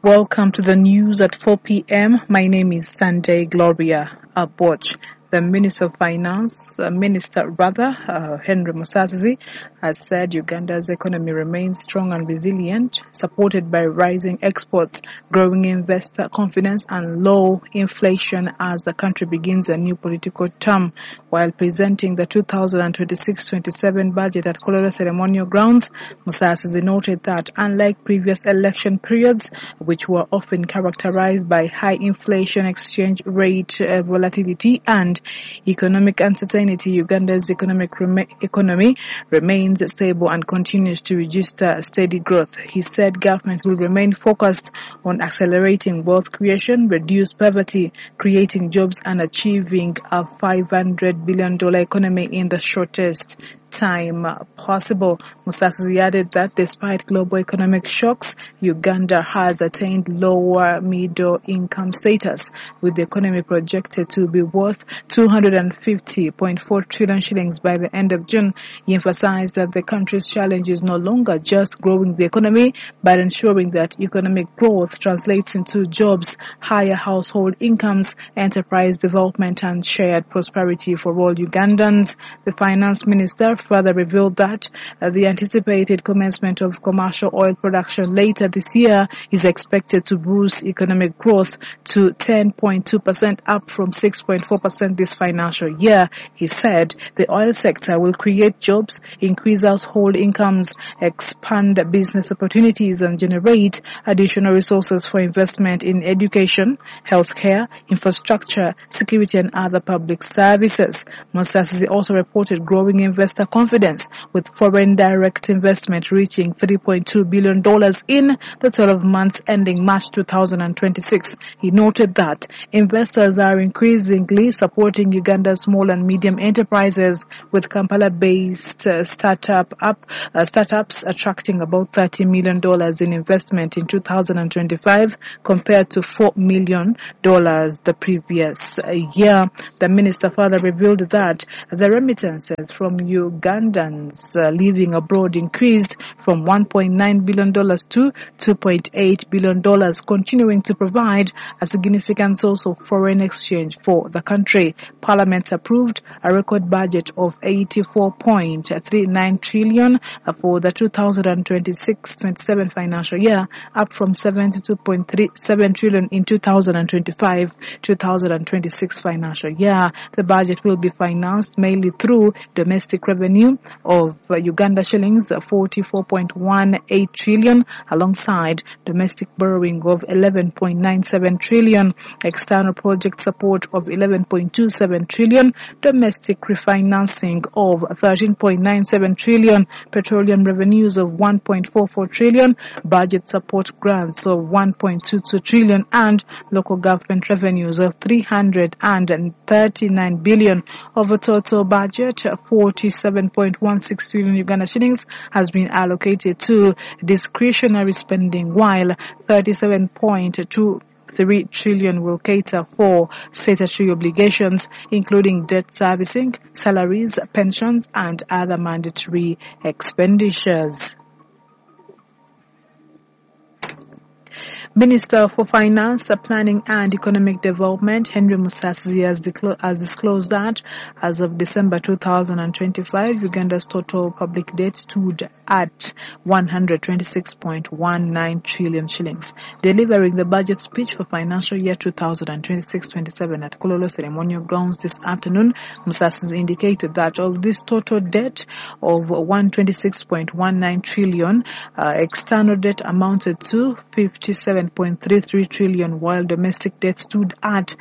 Welcome to the news at 4 p.m. My name is Sunday Gloria Aboch. The Minister of Finance, Henry Musasizi, has said Uganda's economy remains strong and resilient, supported by rising exports, growing investor confidence and low inflation as the country begins a new political term. While presenting the 2026-27 budget at Kololo Ceremonial Grounds, Musasizi noted that unlike previous election periods, which were often characterized by high inflation, exchange rate volatility and economic uncertainty, Uganda's economy remains stable and continues to register steady growth. He said government will remain focused on accelerating wealth creation, reduce poverty, creating jobs and achieving a $500 billion economy in the shortest time possible. Musasizi added that despite global economic shocks, Uganda has attained lower middle income status, with the economy projected to be worth 250.4 trillion shillings by the end of June. He emphasized that the country's challenge is no longer just growing the economy, but ensuring that economic growth translates into jobs, higher household incomes, enterprise development and shared prosperity for all Ugandans. The finance minister further revealed that the anticipated commencement of commercial oil production later this year is expected to boost economic growth to 10.2%, up from 6.4% this financial year. He said the oil sector will create jobs, increase household incomes, expand business opportunities and generate additional resources for investment in education, healthcare, infrastructure, security and other public services. Musasizi also reported growing investor confidence, with foreign direct investment reaching $3.2 billion in the 12 months ending March 2026. He noted that investors are increasingly supporting Uganda's small and medium enterprises, with Kampala-based startups attracting about $30 million in investment in 2025 compared to $4 million the previous year. The minister further revealed that the remittances from Ugandans living abroad increased from $1.9 billion to $2.8 billion, continuing to provide a significant source of foreign exchange for the country. Parliament approved a record budget of 84.39 trillion for the 2026-27 financial year, up from 72.37 trillion in 2025-2026 financial year. The budget will be financed mainly through domestic revenue of Uganda shillings 44.18 trillion, alongside domestic borrowing of 11.97 trillion, external project support of 11.27 trillion, domestic refinancing of 13.97 trillion, petroleum revenues of 1.44 trillion, budget support grants of 1.22 trillion, and local government revenues of 339 billion. Of a total budget, 47.16 trillion Uganda shillings has been allocated to discretionary spending, while 37.23 trillion will cater for statutory obligations, including debt servicing, salaries, pensions, and other mandatory expenditures. Minister for Finance, Planning and Economic Development, Henry Musasizi, has disclosed that as of December 2025, Uganda's total public debt stood at 126.19 trillion shillings. Delivering the budget speech for financial year 2026-27 at Kololo Ceremonial Grounds this afternoon, Musasizi indicated that of this total debt of 126.19 trillion, external debt amounted to 57.33 trillion, while domestic debt stood at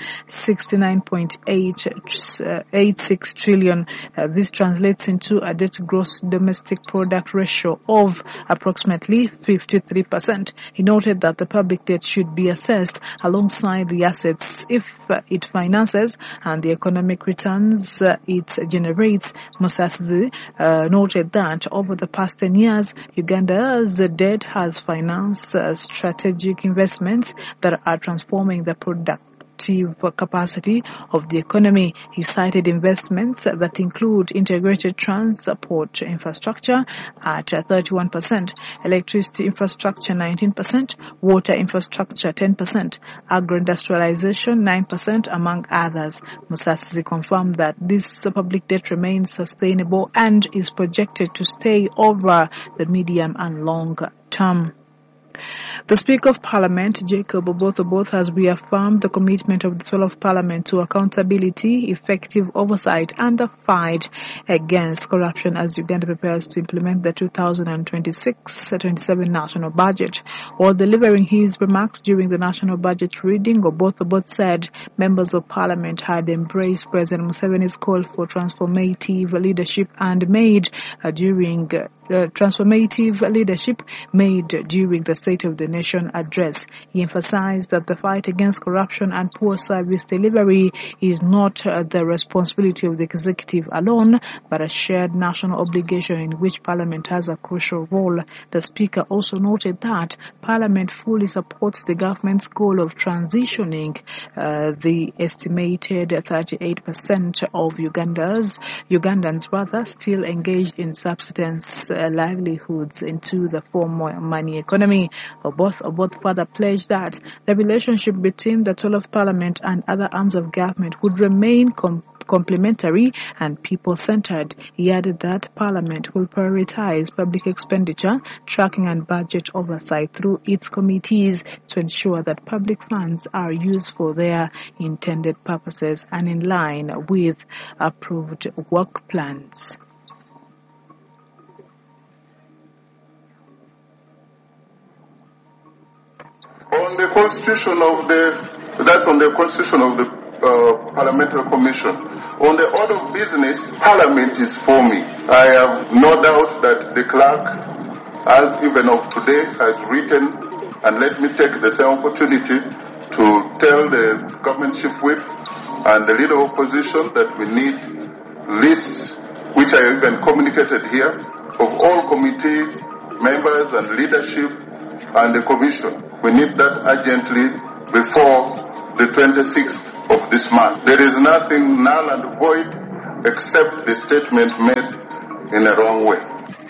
69.86 trillion. This translates into a debt gross domestic product ratio of approximately 53%. He noted that the public debt should be assessed alongside the assets if it finances and the economic returns it generates. Musasizi noted that over the past 10 years, Uganda's debt has financed strategic investments that are transforming the productive capacity of the economy. He cited investments that include integrated transport infrastructure at 31%, electricity infrastructure 19%, water infrastructure 10%, agro-industrialization 9%, among others. Musasizi confirmed that this public debt remains sustainable and is projected to stay over the medium and long term. The Speaker of Parliament, Jacob Oboth, has reaffirmed the commitment of the 12th Parliament to accountability, effective oversight, and the fight against corruption as Uganda prepares to implement the 2026-27 national budget. While delivering his remarks during the national budget reading, Oboth said members of Parliament had embraced President Museveni's call for transformative leadership during the State of the Nation address. He emphasized that the fight against corruption and poor service delivery is not the responsibility of the executive alone, but a shared national obligation in which Parliament has a crucial role. The Speaker also noted that Parliament fully supports the government's goal of transitioning the estimated 38% of Ugandans still engaged in subsistence livelihoods into the formal money economy. Oboth further pledged that the relationship between the 12th Parliament and other arms of government would remain complementary and people-centered. He added that Parliament will prioritize public expenditure, tracking and budget oversight through its committees to ensure that public funds are used for their intended purposes and in line with approved work plans. On the constitution of the Parliamentary Commission. On the order of business, Parliament is for me. I have no doubt that the clerk, as even of today, has written, and let me take the same opportunity to tell the government chief whip and the leader of opposition that we need lists, which I even communicated here, of all committee members and leadership and the commission. We need that urgently before the 26th of this month. There is nothing null and void except the statement made in a wrong way.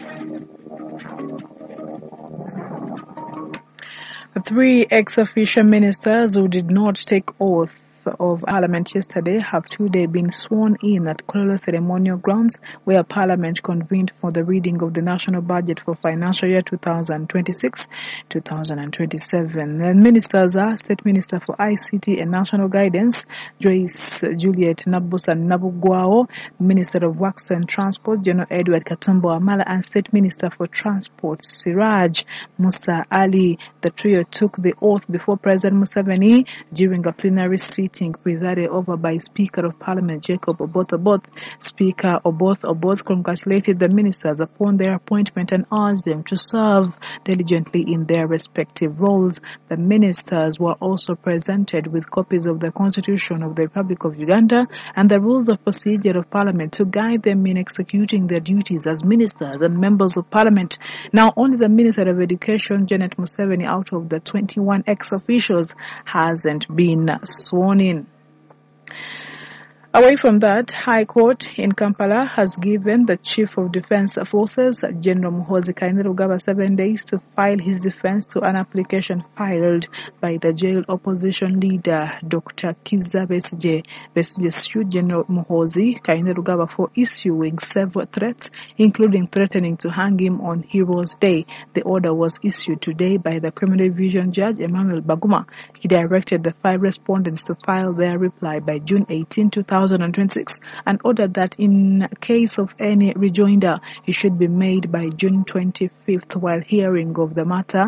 The 3 ex-officio ministers who did not take oath of Parliament yesterday have today been sworn in at Kololo ceremonial grounds where Parliament convened for the reading of the national budget for financial year 2026-2027. The ministers are State Minister for ICT and National Guidance, Joyce Juliet Nabusa Nabugwao, Minister of Works and Transport, General Edward Katumbo Amala, and State Minister for Transport, Siraj Musa Ali. The trio took the oath before President Museveni during a plenary sitting presided over by Speaker of Parliament Jacob Oboth. Speaker Oboth congratulated the ministers upon their appointment and urged them to serve diligently in their respective roles. The ministers were also presented with copies of the Constitution of the Republic of Uganda and the rules of procedure of Parliament to guide them in executing their duties as ministers and members of Parliament. Now, only the Minister of Education, Janet Museveni, out of the 21 ex-officials, hasn't been sworn in. Away from that, High Court in Kampala has given the Chief of Defence Forces, General Muhoozi Kainerugaba, 7 days to file his defence to an application filed by the jailed opposition leader, Dr. Kizza Besigye. Besigye sued General Muhoozi Kainerugaba for issuing several threats, including threatening to hang him on Heroes Day. The order was issued today by the Criminal Division Judge, Emmanuel Baguma. He directed the 5 respondents to file their reply by June 18, 2026 and ordered that in case of any rejoinder, it should be made by June 25th while the hearing of the matter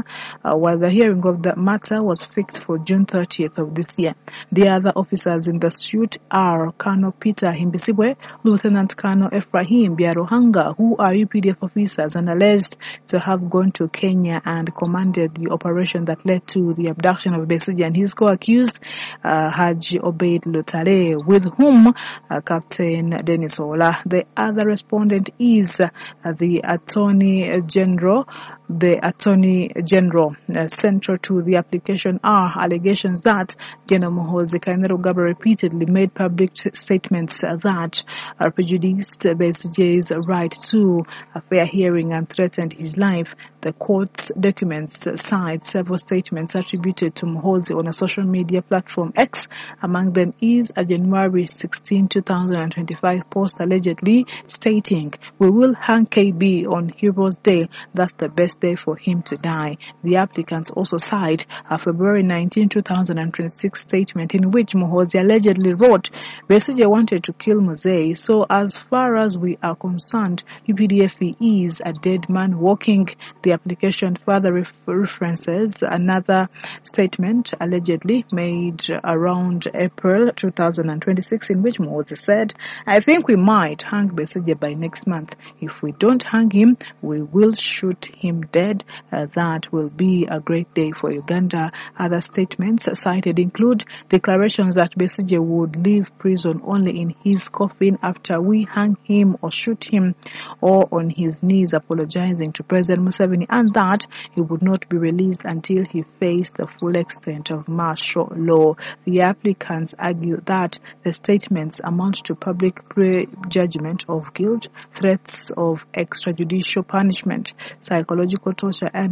was fixed for June 30th of this year. The other officers in the suit are Colonel Peter Himbisibwe, Lieutenant Colonel Ephraim Biarohanga, who are UPDF officers and alleged to have gone to Kenya and commanded the operation that led to the abduction of Besigye and his co-accused Haji Obeid Lutale, with whom Captain Dennis Ola. The other respondent is the Attorney General the Attorney General. Central to the application are allegations that General Muhoozi Kainerugaba repeatedly made public statements that prejudiced Besigye's right to a fair hearing and threatened his life. The court's documents cite several statements attributed to Muhoozi on a social media platform X. Among them is a January 16, 2025 post allegedly stating, "We will hang KB on Heroes Day. That's the best day for him to die." The applicants also cite a February 19, 2026 statement in which Muhoozi allegedly wrote, "Besigye wanted to kill Muzeyi, so as far as we are concerned, UPDF is a dead man walking." The application further references another statement allegedly made around April 2026 in which Muhoozi said, "I think we might hang Besigye by next month. If we don't hang him, we will shoot him dead. That will be a great day for Uganda." Other statements cited include declarations that Besigye would leave prison only in his coffin after we hang him or shoot him, or on his knees apologizing to President Museveni, and that he would not be released until he faced the full extent of martial law. The applicants argue that the statements amount to public prejudgment of guilt, threats of extrajudicial punishment, psychological torture, and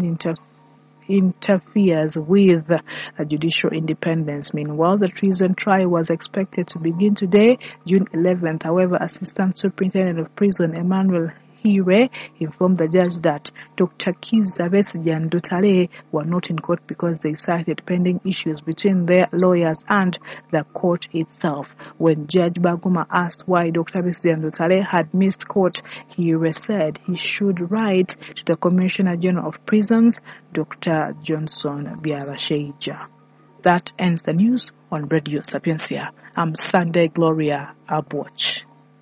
interferes with judicial independence. Meanwhile, the treason trial was expected to begin today, June 11th. However, Assistant Superintendent of Prison Emmanuel Hire informed the judge that Dr. Kizza Besigye and Dutale were not in court because they cited pending issues between their lawyers and the court itself. When Judge Baguma asked why Dr. Besigye and Dutale had missed court, Hire said he should write to the Commissioner General of Prisons, Dr. Johnson Byabashaija. That ends the news on Radio Sapiencia. I'm Sunday Gloria Abwatch.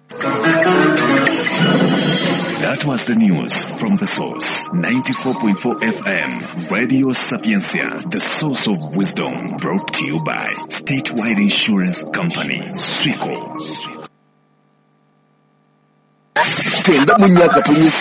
That was the news from the source. 94.4 FM, Radio Sapiencia, the source of wisdom, brought to you by Statewide Insurance Company, Swico. Tenda munyaka tunyisa